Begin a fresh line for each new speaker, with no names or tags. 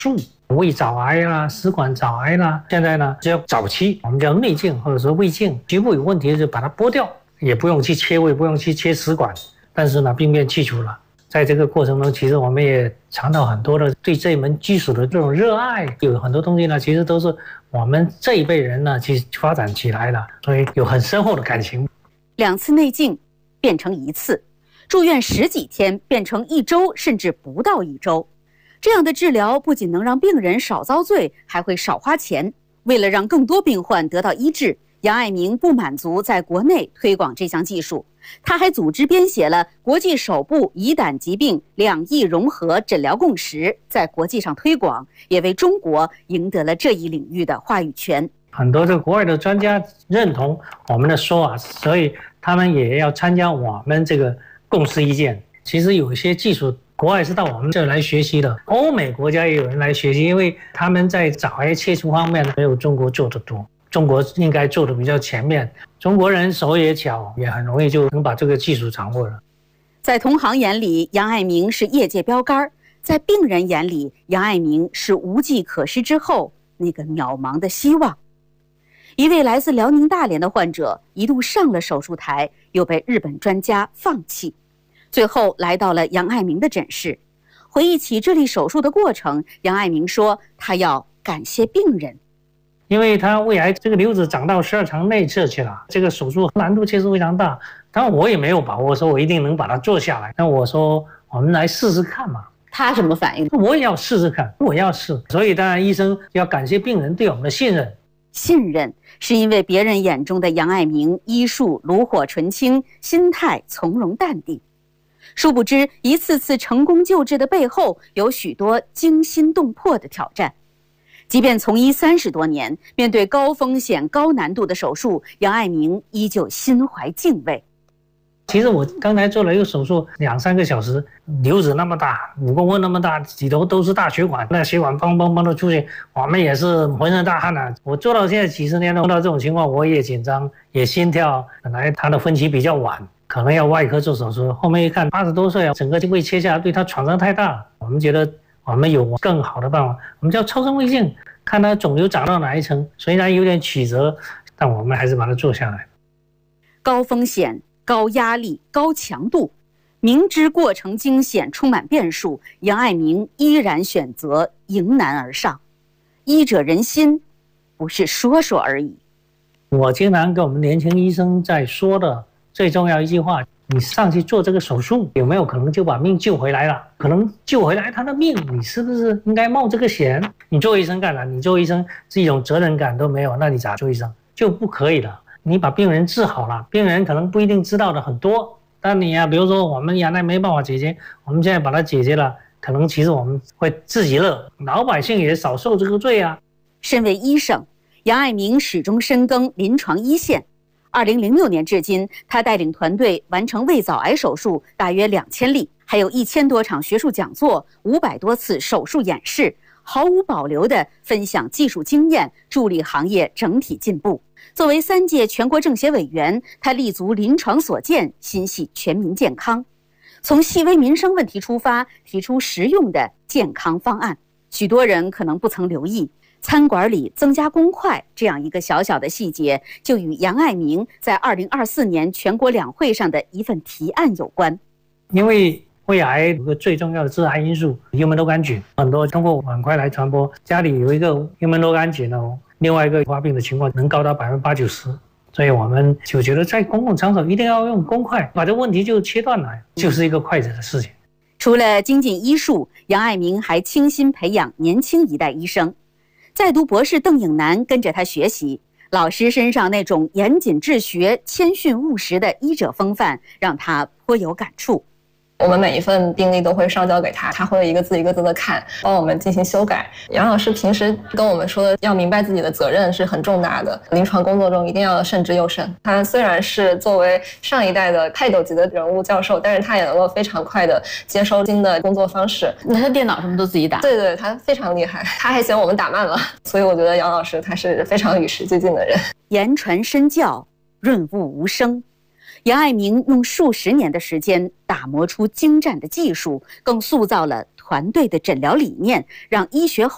术，胃早癌啦、食管早癌啦，现在呢只要早期，我们叫内镜或者说胃镜，局部有问题就把它剥掉，也不用去切胃，不用去切食管，但是呢病变去除了。在这个过程中，其实我们也尝到很多的对这一门技术的这种热爱，有很多东西呢，其实都是我们这一辈人呢去发展起来的，所以有很深厚的感情。
2次内镜变成1次，住院10几天变成1周，甚至不到1周。这样的治疗不仅能让病人少遭罪，还会少花钱。为了让更多病患得到医治，杨爱明不满足在国内推广这项技术，他还组织编写了国际首部胰胆疾病2亿融合诊疗共识，在国际上推广，也为中国赢得了这一领域的话语权。
很多国外的专家认同我们的说法，所以他们也要参加我们这个共识意见。其实有一些技术国外是到我们这儿来学习的，欧美国家也有人来学习，因为他们在早癌切除方面没有中国做得多，中国应该做得比较前面。中国人手也巧，也很容易就能把这个技术掌握了。
在同行眼里，杨爱明是业界标杆；在病人眼里，杨爱明是无计可施之后那个渺茫的希望。一位来自辽宁大连的患者一度上了手术台，又被日本专家放弃，最后来到了杨爱明的诊室。回忆起这例手术的过程，杨爱明说他要感谢病人，
因为他胃癌这个瘤子长到12肠内侧去了，这个手术难度确实非常大，当然我也没有把握说我一定能把它做下来，但我说我们来试试看嘛。
他什么反应？
我也要试试看，我要试。所以当然医生要感谢病人对我们的信任。
信任是因为别人眼中的杨爱明医术炉火纯青，心态从容淡定。殊不知一次次成功救治的背后，有许多惊心动魄的挑战。即便从医30多年，面对高风险高难度的手术，杨爱明依旧心怀敬畏。
其实我刚才做了一个手术，2、3个小时，瘤子那么大，5公分那么大，里头都是大血管，那血管砰砰砰的出去，我们也是浑身大汗啊。我做到现在几十年了，碰到这种情况我也紧张，也心跳。本来他的分期比较晚，可能要外科做手术，后面一看80多岁，整个胃切下来对他创伤太大，我们觉得我们有更好的办法，我们叫超声胃镜，看他肿瘤长到哪一层，虽然有点曲折，但我们还是把它做下来。
高风险、高压力、高强度，明知过程惊险充满变数，杨爱明依然选择迎难而上。医者仁心，不是说说而已。
我经常跟我们年轻医生在说的最重要一句话，你上去做这个手术，有没有可能就把命救回来了？可能救回来他的命，你是不是应该冒这个险？你做医生干啥？你做医生是一种责任感都没有，那你咋做医生？就不可以了。你把病人治好了，病人可能不一定知道的很多，但你比如说我们原来没办法解决，我们现在把它解决了，可能其实我们会自己乐，老百姓也少受这个罪啊。
身为医生，杨爱明始终深耕临床一线。2006年至今，他带领团队完成胃早癌手术大约2000例，还有1000多场学术讲座，500多次手术演示，毫无保留地分享技术经验，助力行业整体进步。作为3届全国政协委员，他立足临床所见，心系全民健康，从细微民生问题出发，提出实用的健康方案。许多人可能不曾留意，餐馆里增加公筷这样一个小小的细节，就与杨爱明在2024年全国两会上的一份提案有关。
因为胃癌有个最重要的致癌因素幽门螺杆菌，很多通过碗筷来传播，家里有一个幽门螺杆菌哦，另外一个发病的情况能高达80%-90%，所以我们就觉得在公共场所一定要用公筷，把这个问题就切断了，就是一个筷子的事情。
除了精进医术，杨爱明还倾心培养年轻一代医生。在读博士邓颖南跟着他学习，老师身上那种严谨治学、谦逊务实的医者风范，让他颇有感触。
我们每一份病历都会上交给他，他会一个字一个字的看，帮我们进行修改。杨老师平时跟我们说的，要明白自己的责任是很重大的，临床工作中一定要慎之又慎。他虽然是作为上一代的泰斗级的人物教授，但是他也能够非常快的接收新的工作方式。
那他电脑什么都自己打？
对，他非常厉害，他还嫌我们打慢了，所以我觉得杨老师他是非常与时俱进的人。
言传身教，润物无声。杨爱明用数十年的时间打磨出精湛的技术，更塑造了团队的诊疗理念，让医学